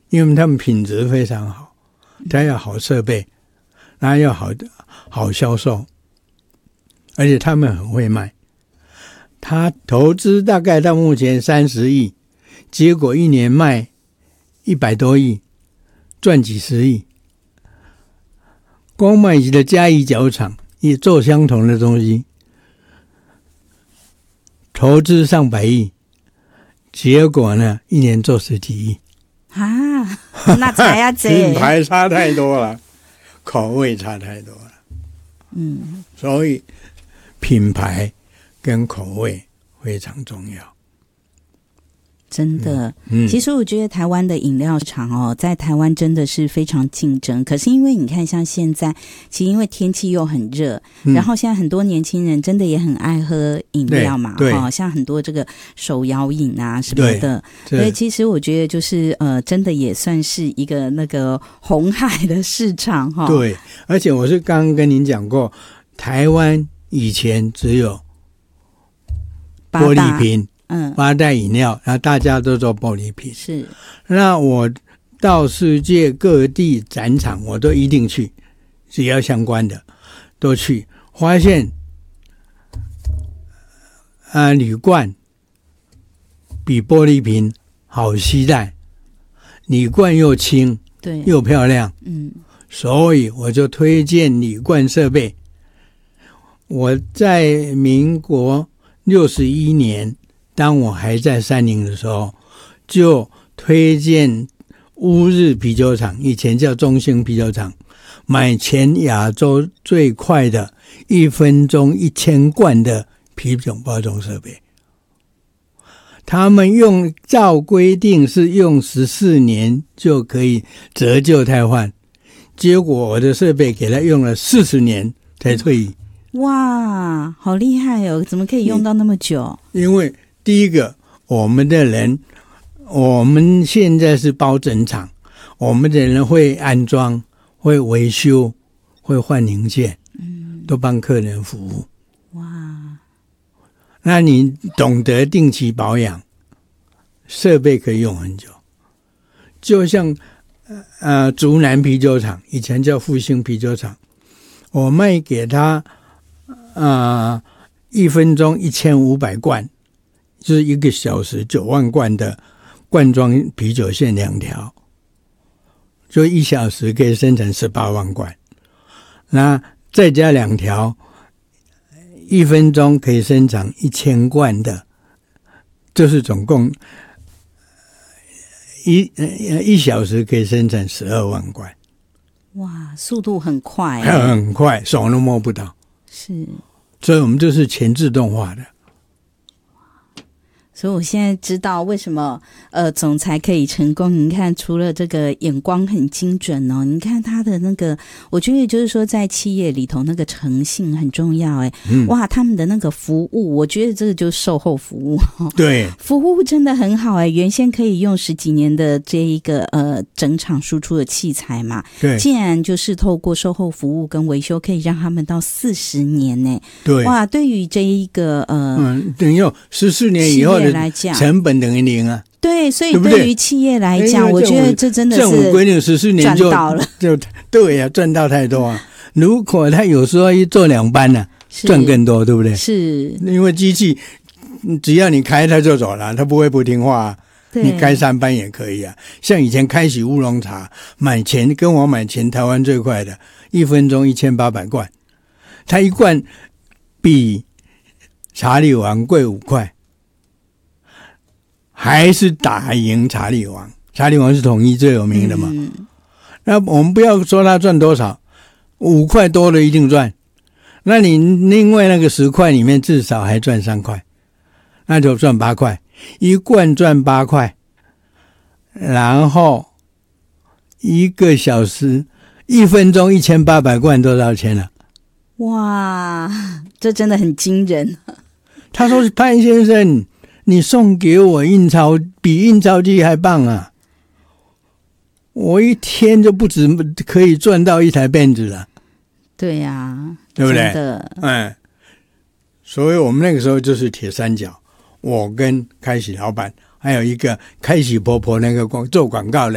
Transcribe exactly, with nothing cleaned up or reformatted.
因为他们品质非常好，他要好设备，然后要好好销售，而且他们很会卖。他投资大概到目前三十亿，结果一年卖一百多亿，赚几十亿。光卖一个嘉义角厂也做相同的东西，投资上百亿，结果呢一年做十几亿啊，那差呀这品牌差太多了，口味差太多了。 嗯， 所以品牌跟口味非常重要。 真的、 嗯嗯、 其实我觉得台湾的饮料厂哦，在台湾真的是非常竞争，可是因为你看像现在其实因为天气又很热、嗯、然后现在很多年轻人真的也很爱喝饮料嘛， 对对、 哦、像很多这个手摇饮啊什么的，所以其实我觉得就是呃，真的也算是一个那个红海的市场、哦、 对，而且我是刚刚跟您讲过，台湾以前只有玻璃瓶，嗯，八代饮料，然后大家都做玻璃瓶。 是， 那我到世界各地展场，我都一定去，只要相关的都去，发现啊，铝罐比玻璃瓶好携带，铝罐又轻， 对， 又漂亮， 嗯， 所以我就推荐铝罐设备。我在民国六十一年。当我还在三菱的时候，就推荐乌日啤酒厂，以前叫中兴啤酒厂，买全亚洲最快的一分钟一千罐的啤酒包装设备。他们用照规定是用十四年就可以折旧汰换，结果我的设备给他用了四十年才退役。 哇，好厉害哦！怎么可以用到那么久？ 因为第一个，我们的人，我们现在是包整厂，我们的人会安装、会维修、会换零件，嗯，都帮客人服务。哇，那你懂得定期保养，设备可以用很久。就像呃竹南啤酒厂，以前叫复兴啤酒厂，我卖给他呃一分钟一千五百罐。就是一个小时九万罐的罐装啤酒线两条，就一小时可以生产十八万罐，那再加两条，一分钟可以生产一千罐的，就是总共一一小时可以生产十二万罐。 哇，速度很快、 欸，很快，手都摸不到。 是， 所以我们这是全自动化的。 所以我现在知道为什么呃总裁可以成功。你看，除了这个眼光很精准哦，你看他的那个，我觉得就是说在企业里头那个诚信很重要哎、嗯。哇，他们的那个服务，我觉得这个就是售后服务。 对， 服务真的很好哎。原先可以用十几年的这一个呃整厂输出的器材嘛， 对，竟然就是透过售后服务跟维修，可以让他们到四十年呢。 对， 哇，对于这一个呃， 嗯，等于十四年以后的来讲， 成本等于零啊。 对，所以对于企业来讲，我觉得这真的是政府规定十四年就赚到了， 就对呀、啊，赚到太多啊。如果他有时候一做两班呢、啊，赚更多，对不对？ 是， 因为机器只要你开它就走了，它不会不听话、啊。你开三班也可以啊。像以前开禧乌龙茶，买钱跟我买钱，台湾最快的，一分钟一千八百罐，它一罐比茶里王贵五块。还是打赢查理王，查理王是统一最有名的嘛、嗯、那我们不要说他赚多少，五块多的一定赚，那你另外那个十块里面至少还赚三块，那就赚八块，一罐赚八块，然后一个小时一分钟一千八百罐多少钱了、啊？ 哇，这真的很惊人。 他说潘先生，你送给我印钞比印钞机还棒啊！我一天就不止可以赚到一台benz了。 对呀、啊， 对不对？ 真的， 嗯，所以我们那个时候就是铁三角，我跟开禧老板，还有一个开禧婆婆那个广做广告的。